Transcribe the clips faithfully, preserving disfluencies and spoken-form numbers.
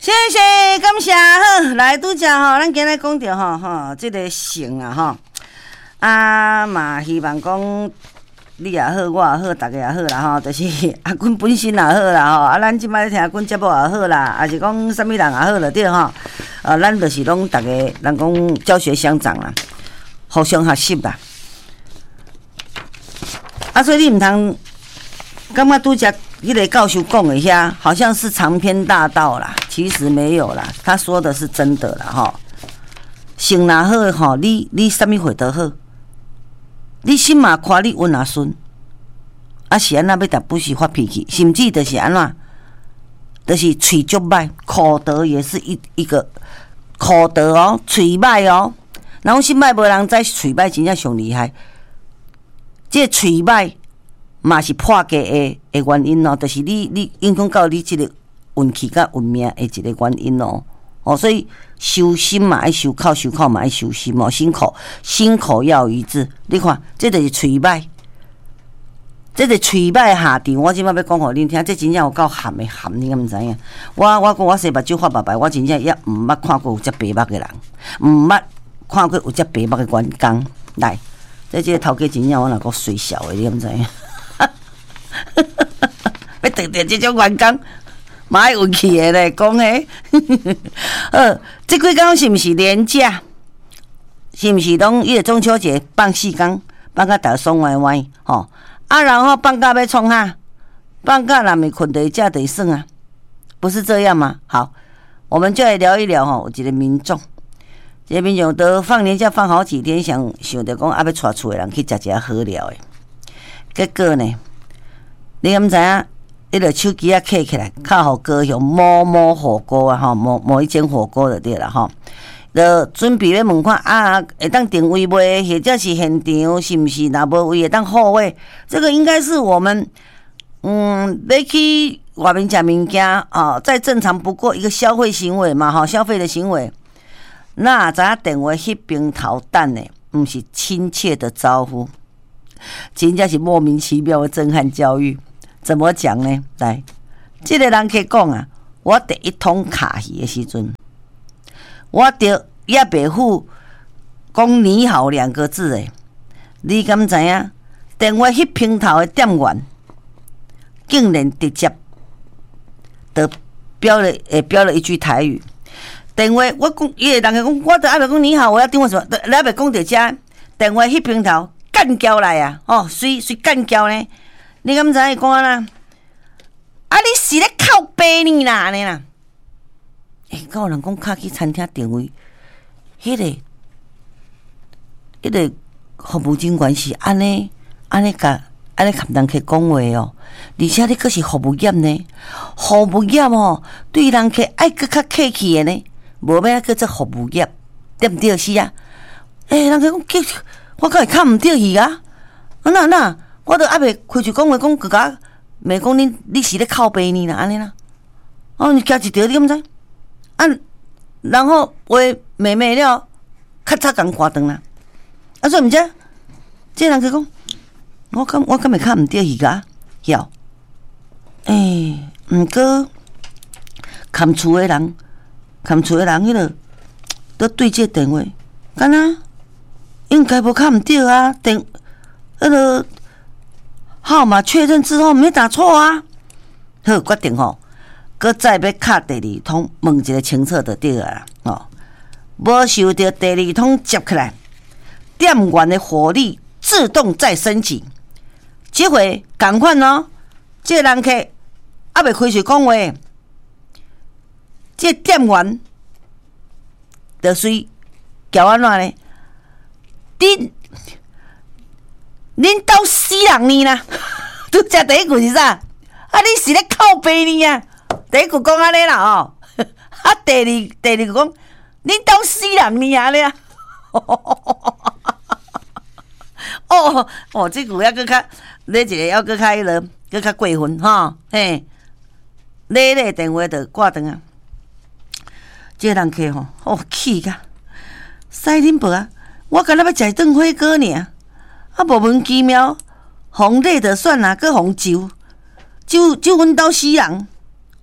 谢谢，感谢好，来拄则吼，咱今日讲着吼吼，即个性啊吼，啊嘛希望讲你也好，我也好，大家也好啦吼，就是阿君本身也好啦吼，啊咱即摆咧听阿君节目也好啦，还是讲啥物人也好就对吼，呃，咱就是拢大家人讲教学相长啦，互相学习啦。啊，所以你毋通感觉拄则。迄个教授讲的遐，好像是长篇大道啦，其实没有啦。他说的是真的啦，吼。性若好吼，你你啥物会得好？你心嘛夸你运也顺，啊是安那要逐不是发脾气，甚至就是安怎，就是嘴足歹，口德也是一一个口德哦，嘴歹哦。然后心歹无人知，嘴歹真正上厉害。这嘴歹。嘛是破家的的原因咯，就是你你影响到你即个运气甲运命的一个原因咯。哦，所以修心嘛爱修口，修口嘛爱修心哦。心口心口要一致，你看，这就是嘴歹，这个嘴歹下场。我即摆要讲互恁听，这真正有够含的含，你敢毋知影？我我讲我洗目睭发白白，我真正也毋捌看过有遮白目的人，毋捌看过有遮白目的员工来。这即个头家真正我若个水小的，你敢知影？要得到这种员工，嘛爱运气的咧，讲诶。呃，这几天是毋是连假？是毋是拢伊个中秋节放四天，放到大爽歪歪吼？啊，然后放假要创哈？放假若没困得食得算啊？不是这样吗？好，我们就来聊一聊吼，有一个民众，这个民众都放年假放好几天，想想着讲啊要带厝的人去食一好料的，结果呢？你敢知影？迄个手机啊，摕起来，靠好高雄某某火锅啊，吼，某某一间火锅就对了吼。就准备要问看啊，会当定位袂，或者是现场是毋是？若无位会当号位，这个应该是我们嗯，要去外面食物件啊，再正常不过一个消费行为嘛，吼，消费的行为。那知影电话迄边头等的，毋是亲切的招呼，真正是莫名其妙的震撼教育。怎么讲呢？来，这个人去讲啊，我第一通卡戏的时阵，我着也袂赴讲你好两个字诶。你敢知影？电话迄平头的店员，竟然直接的标了诶标了一句台语。电话我讲，伊个人讲，我着还袂讲你好，我要电话什么？你还袂讲着遮电话迄平头干交来啊！哦，随随干交呢？你敢知伊讲安那？啊，你是咧靠背呢啦，安尼啦。诶，敢有人讲卡去餐厅定位，迄、那个、迄、那个服务人员是安尼、安尼甲、安尼甲人客讲话哦。而且你可是服务业呢，服务业哦，对人客爱搁较客气的呢，无要叫做服务业，对毋对？是啊。诶、欸，人客讲，我敢会看毋对去啊？啊那那。我都还袂开嘴讲话，讲个甲，袂讲你你是咧靠背呢啦，安尼啦。哦，你加一条，你敢知？啊，然后话妹妹了，咔嚓共挂断啦。啊，所以毋知，这人去讲，我敢我敢会看毋对去个，晓？诶，毋过看厝诶人，看厝诶人迄个，都对这电话，敢若应该无看毋对啊，电迄个。号码确认之后没打错啊，好决定吼，搁再要卡第二通，问一个清楚就对啊哦。无收到第二通接起来，店员的火力自动再升级。这回赶快哦，这个人客还未开始讲话，这店员就随叫安怎呢？你。恁兜死人呢啦！拄则第一句是啥？啊，你是咧靠背呢啊？第一句讲安尼啦哦，啊，第二第二句讲恁兜死人呢啊咧！哦哦，这句要搁较，你一个要搁较迄落，搁较过分吼，嘿，你咧电话就挂断啊！这个人客吼，哦气甲，使恁无啊！我敢若要食一顿火锅尔。啊，莫名其妙，红累的算啦，搁红酒，酒酒阮兜死人，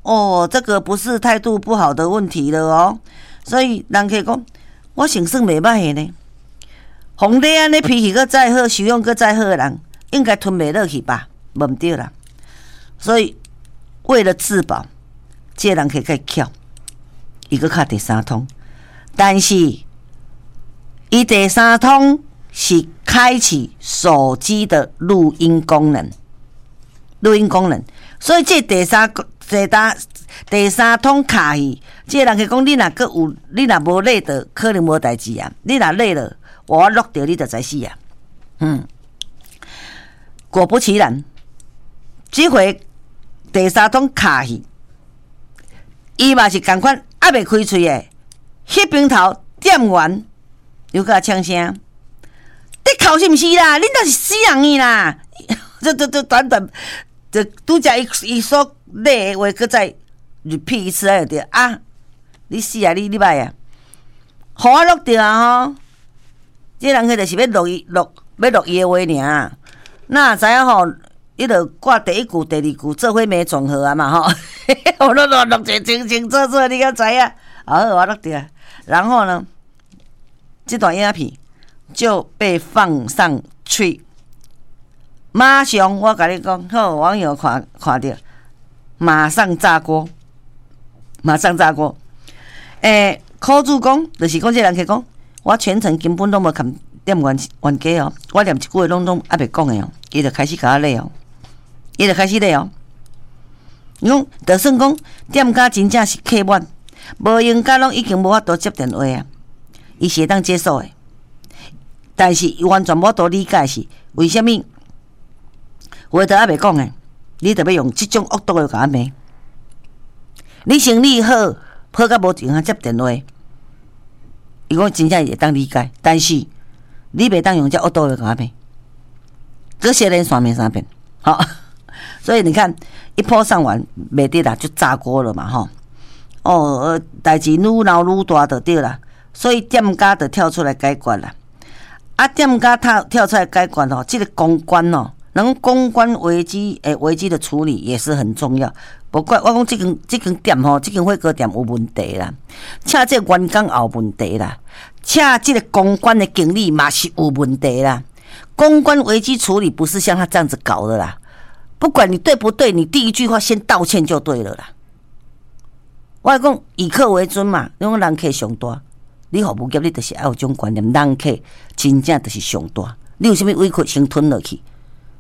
哦，这个不是态度不好的问题了哦。所以人客讲，我成算袂歹的呢。皇帝安尼脾气阁再好，修养阁再好的人，应该吞袂落去吧？无毋对啦。所以为了自保，这个人客较巧，伊阁敲第三通，但是伊第三通是开启手机的录音功能，录音功能。所以这第三第三第三通卡去，这个人去讲，你若阁有，你若无累的，可能无代志啊。你若累了，我录到你就知死啊。嗯，果不其然，这回第三通卡去，伊嘛是共款，还未开喙的，迄边头店员又甲呛声，你哭是毋是啦？恁若是死人去啦！这这这短短，就拄则伊伊所咧的话，搁再repeat一次就对啊！你死啊！你你歹啊！互我录着啊吼！这人迄就是要录伊录要录伊的话尔，那知影吼？伊就挂第一句、第二句做伙没总和啊嘛吼！我录录录者清清楚楚，你敢知影？好，我录着。然后呢，这段影片就被放上去，马上我甲你讲，好，网友看看到，马上炸锅，马上炸锅。诶、欸，口主讲就是讲这人客讲，我全程根本拢无看店员员家哦，我连一句话拢拢还袂讲的哦，伊就开始甲我咧哦，伊就开始咧哦。伊讲，就算讲店家真正是客满，无用家拢已经无法度接电话啊，伊是会当接受的。但是伊完全无法度理解是为什么话都还袂讲的，你特别用这种恶毒的甲我骂。你生理好，好甲无停啊接电话，伊讲真正会当理解，但是你袂当用这恶毒的甲我骂，搁写连三遍三遍，好。所以你看，一波上完，袂得啦，就炸锅了嘛，吼。哦，代志愈闹愈大就对啦，所以店家就跳出来解决啦。啊，店家跳跳出来解决吼，这个公关哦，能公关危机诶，危机的处理也是很重要。不过我讲这间这间店吼，这间火锅店有问题啦，请这员工也有问题啦，请这个公关的经理嘛是有问题啦。公关危机处理不是像他这样子搞的啦。不管你对不对，你第一句话先道歉就对了啦。我讲以客为尊嘛，因为人客上大，你服务业你就是要有这种观念，人客真正就是上大，你有什么委屈先吞落去。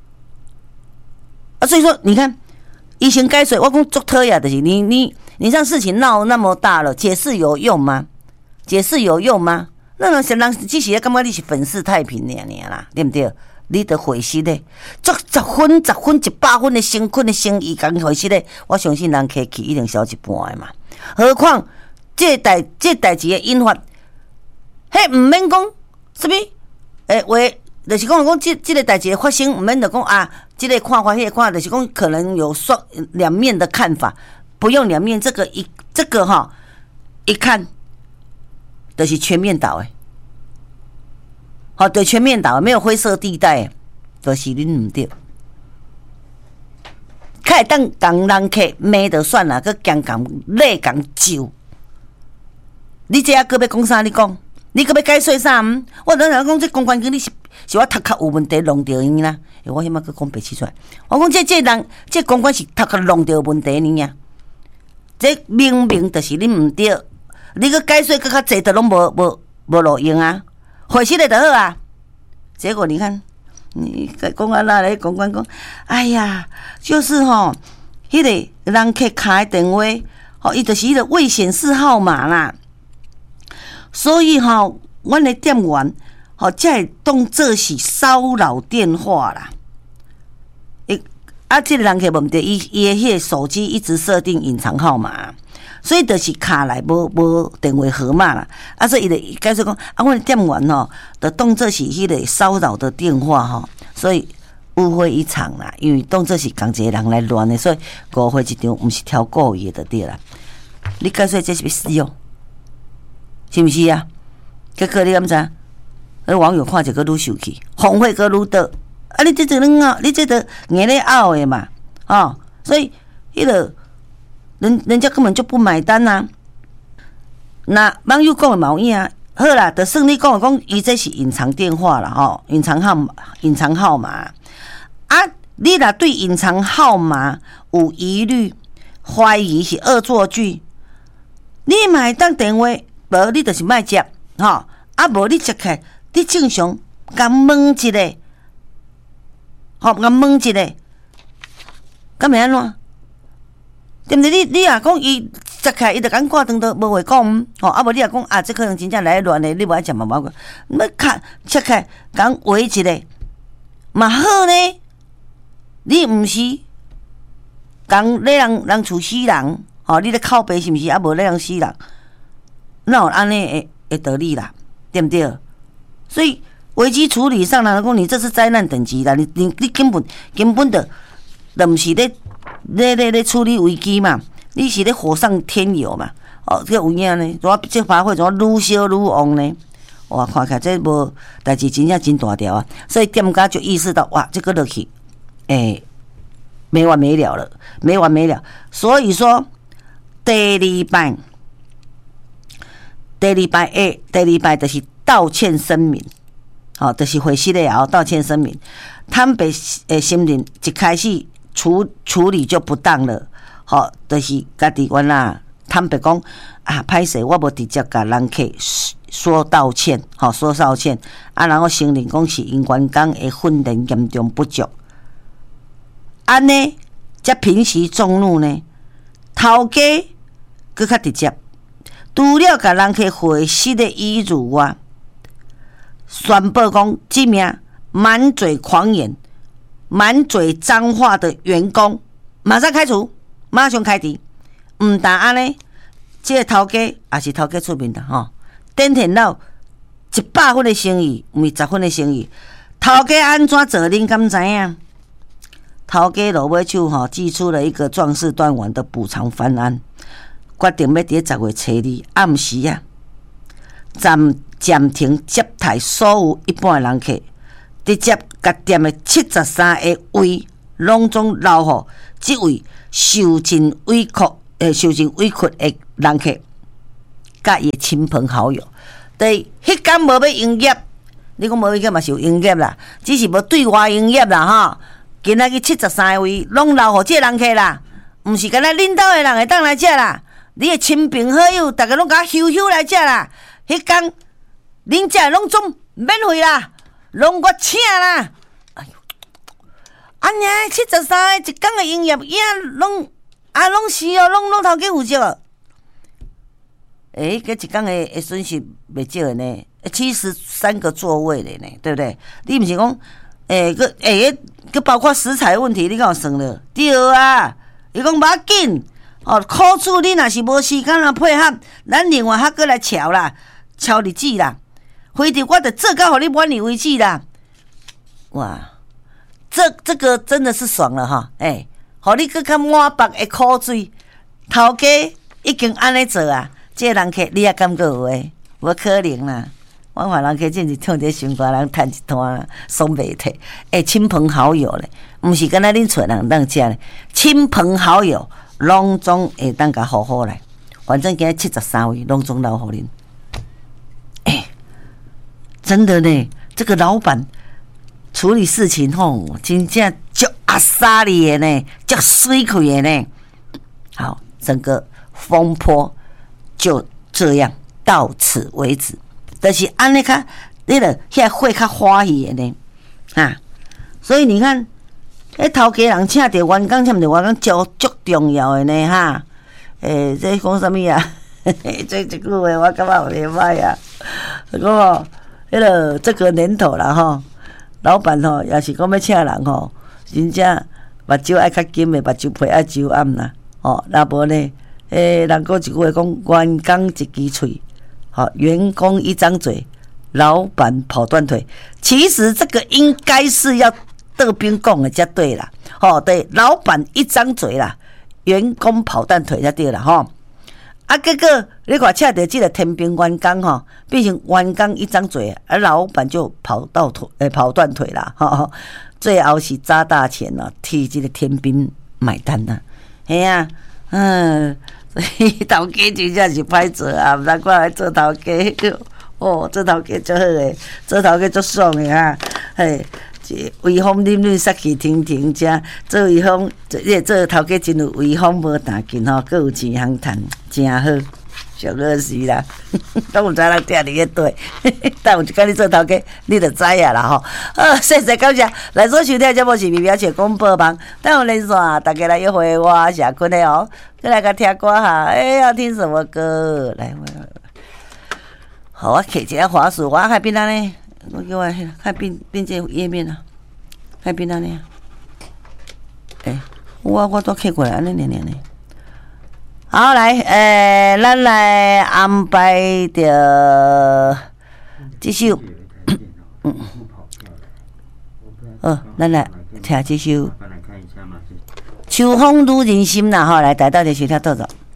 啊，所以说你看，以前该水，我讲足讨厌的是你你你让事情闹那么大了，解释有用吗？解释有用吗？那人人只是感觉你是粉饰太平尔尔啦，对不对？你得回失咧，足十分、十分、一百分的成困的生意，讲回失咧，我相信人客气一定少一半的嘛。何况这代这代志的引发，迄唔免讲什么诶话，就是讲讲这这个代志的发生，唔免就讲啊，这个看法、迄个看法，就是讲可能有双两面的看法，不用两面，这个一这个哈一看，就是全面倒诶。好，对，全面倒，没有灰色地带，就是恁唔对。开当讲人客骂就算啦，佮讲讲累讲酒。你这下搁要讲啥？你讲，你搁要解说啥？嗯，我当然讲这公关经理是是我头壳有问题弄着伊啦。欸、我起码佮讲白痴出来。我讲这这人这公关是头壳弄着问题呢呀。这明明就是恁唔对，你佮解说佮较济，都拢无无无路用啊。回去了就好啊，结果你看，你公安那来公关讲，哎呀，就是吼，迄、那个人客开电话，吼，伊就是迄个未显示号码啦，所以吼，阮的店员吼，才会当做是骚扰电话啦。伊啊，这个人客问题，伊伊的迄个手机一直设定隐藏号码。所以就是卡来无无电话号码啦，啊，所以伊就解释讲，啊，阮店员吼，就当作是迄个骚扰的电话吼，所以误会一场啦，因为当作是共一个人来乱的，所以误会一场，毋是挑故意的对啦。你解说这是要死哦，是毋是啊？结果你敢知？迄网友看者个愈生气，红会个愈多，啊，你这这恁啊，你这个硬咧拗的嘛，哦，所以迄个。 人人家根本就不买单呐、啊。那网友讲的嘛有影啊，好啦，就算你讲的讲，伊这是隐藏电话啦，吼，隐藏号码，隐藏号码啊，你若对隐藏号码有疑虑，怀疑是恶作剧，你嘛会当电话，无你就是莫接，吼，啊无你接起来，你正常甲问一下，吼，甲问一下，敢会安怎？对不对？你你若讲伊接起来，伊就甲挂断倒，无话讲，吼，啊无你若讲啊，这可能真正来乱的，你无爱接嘛无关，要卡接起来，甲话一下，嘛好呢。你毋是讲咧人人处死人，吼，你咧靠背是毋是？啊无咧人死人，哪有安尼的的道理啦？对不对？所以危机处理上来讲，你这是灾难等级啦，你你你根本根本的，就毋是咧。咧咧咧处理危机嘛，你是咧火上添油嘛？哦，这个有影呢，怎这发挥怎愈烧愈旺呢？哇，看起来这无代志真正真大条啊！所以店家就意识到，哇，这个落去，诶、欸，没完没了了，没完没了。所以说，第二摆，第二摆诶，第二摆就是道歉声明，好、哦，就是回息了后道歉声明，坦白诶心灵一开始。处处理就不当了，吼、哦，就是家己原啦，坦白讲啊，歹势，我无直接甲人客说道歉，吼、哦，说道歉，啊，然后承认讲是因员工的训练严重不足，安尼才平息众怒呢。头家佫较直接，除了甲人客回息的遗辱外，宣布讲这名满嘴狂言。满嘴脏话的员工，马上开除，马上开除。唔但安尼，这个头家也是头家出面的吼，顶天了一百分的生意，唔是十分的生意。头家安怎做，恁敢知影？头家落尾手吼，寄出了一个壮士断腕的补偿方案，决定要伫十月初二暗时啊，暂暂停接待所有一般的人客。直接甲店的七十三个位，拢总留互即位受尽委屈、诶受尽委屈的人客，甲伊亲朋好友。第迄天无要营业，你讲无营业嘛是有营业啦，只是无对外营业啦吼。今仔日七十三个位拢留互即个人客啦，毋是干那领导的人会当来食啦，你的亲朋好友逐个拢甲咻咻来食啦。迄天恁食拢总免费啦。拢我请啦！哎呦，安尼七十三个一天的营业，伊啊拢啊拢是哦，拢拢头家负责哦。诶、欸，搿一天的的损失袂少的呢，七十三个座位的呢，对不对？你毋是讲诶，个诶，个包括食材问题，你敢有算了？对啊，伊讲无要紧哦，苦主你若是无时间啊配合，咱另外还阁来瞧啦，瞧日子啦。回头我得做到，互你满意为止啦！哇，这这个真的是爽了哈！哎、欸，互你更较满腹的苦水，头家已经安尼做啊！这个人客你也感觉有诶？无可能啦！我看人客真是唱这新歌，人趁一摊爽袂退。哎、欸，亲朋好友咧，毋是干那恁厝人当食咧，亲朋好友拢总会当甲好好来。反正今日七十三位拢总留互恁。真的呢，这个老板处理事情吼，真正足阿莎利的呢，足水气的呢。好，整个风波就这样到此为止。但是安尼看，你了现在会较欢喜的呢，啊，所以你看，迄头家人请着员工，请着员工足足重要的呢，哈。诶、欸，这讲什么呀？这这句话我感觉有点歹啊，讲哦。迄个这个年头啦吼，老板吼也是讲要请人吼，真正目睭爱较金的，目睭皮爱周暗啦。哦，若无呢，诶，人讲一句话讲，员工一支嘴，好，员工一张嘴，老板跑断腿。其实这个应该是要德兵讲的才对啦。哦，对，老板一张嘴啦，员工跑断腿才对啦吼。啊，结果你看，请到这个天兵员工吼，变成员工一张嘴，而老板就跑到腿，诶、欸，跑断腿啦，吼！最后是砸大钱了，替这个天兵买单呐，系啊， 嗯，所以头家真正是歹做啊，毋通看来做头家。哦，做头家足好诶，做头家足爽诶哈，嘿。威风凛凛，杀气腾腾，遮做威风，这做头家真有威风无胆劲吼，阁有钱通趁，真好，上好时啦。都有知人听你个对，但有一天你做头家，你就知影啦吼。好，谢谢感谢，来所收听的节目是《微表姐公播网》，等有连线，大家来约会我谢坤的哦，再来个听歌哈，哎，要听什么歌？来，好，我摕一个滑鼠，我海边安尼。我叫我海边边这页面啊，海边安尼啊，诶、欸，我我都摕过来安尼念念呢。好，来，诶、欸，咱来安排着这首，嗯，哦，咱来听这首《秋风女人心》啦，吼，来，大家就收听到着。